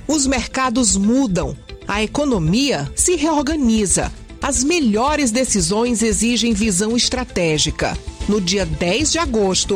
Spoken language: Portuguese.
Os mercados mudam, a economia se reorganiza. As melhores decisões exigem visão estratégica. No dia 10 de agosto,